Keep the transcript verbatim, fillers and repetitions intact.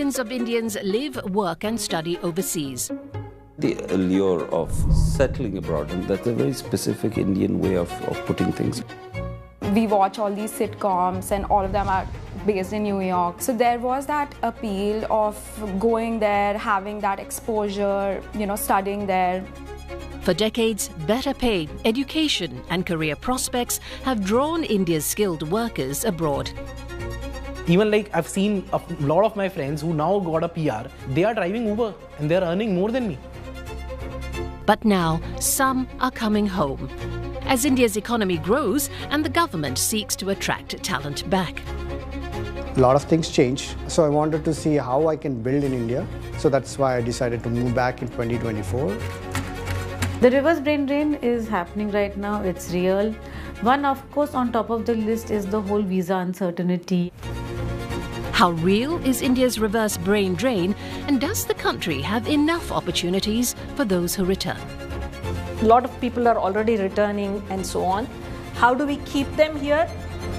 Millions of Indians live, work and study overseas. The allure of settling abroad, and that's a very specific Indian way of, of putting things. We watch all these sitcoms and all of them are based in New York. So there was that appeal of going there, having that exposure, you know, studying there. For decades, better pay, education and career prospects have drawn India's skilled workers abroad. Even like I've seen a lot of my friends who now got a P R, they are driving Uber and they're earning more than me. But now, some are coming home, as India's economy grows and the government seeks to attract talent back. A lot of things change, so I wanted to see how I can build in India. So that's why I decided to move back in twenty twenty-four. The reverse brain drain is happening right now, it's real. One, of course, on top of the list is the whole visa uncertainty. How real is India's reverse brain drain, and does the country have enough opportunities for those who return? A lot of people are already returning and so on. How do we keep them here?